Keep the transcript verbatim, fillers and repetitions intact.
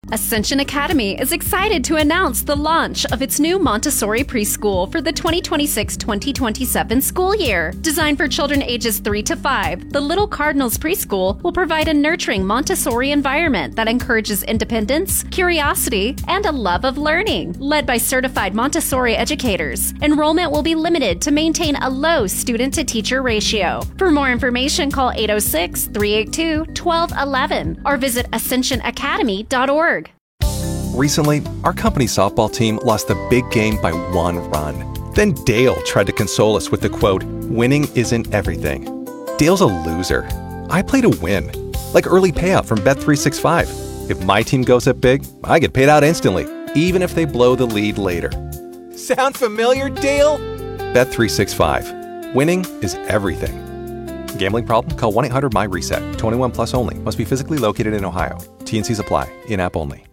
Ascension Academy is excited to announce the launch of its new Montessori preschool for the twenty twenty-six twenty twenty-seven school year. Designed for children ages three to five, the Little Cardinals preschool will provide a nurturing Montessori environment that encourages independence, curiosity, and a love of learning. Led by certified Montessori educators, enrollment will be limited to maintain a low student-to-teacher ratio. For more information, call eight oh six, three eight two, one two one one or visit ascension academy dot org. Recently, our company's softball team lost the big game by one run. Then Dale tried to console us with the quote, "Winning isn't everything." Dale's a loser. I play to win, like early payout from Bet three sixty-five. If my team goes up big, I get paid out instantly, even if they blow the lead later. Sound familiar, Dale? Bet three sixty-five. Winning is everything. Gambling problem? Call one eight hundred M Y RESET. twenty-one plus only. Must be physically located in Ohio. T and Cs apply. In-app only.